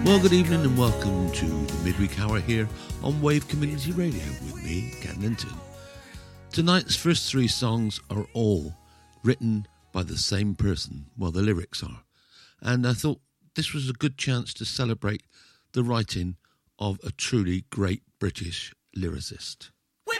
Well, good evening and welcome to the Midweek Hour here on Wave Community Radio with me, Ken Linton. Tonight's first three songs are all written by the same person, well, the lyrics are. And I thought this was a good chance to celebrate the writing of a truly great British lyricist.